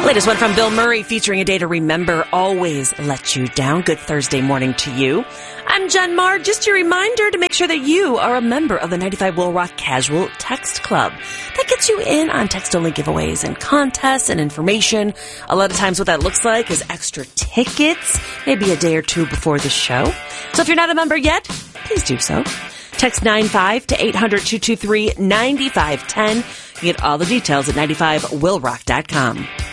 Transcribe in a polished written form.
Latest one from Bill Murray featuring a day to remember, always let you down. Good Thursday morning to you. I'm Jen Marr. Just a reminder to make sure that you are a member of the 95 Will Rock Casual Text Club. That gets you in on text-only giveaways and contests and information. A lot of times what that looks like is extra tickets, maybe a day or two before the show. So if you're not a member yet, please do so. Text 95 to 800-223-9510. You get all the details at 95willrock.com.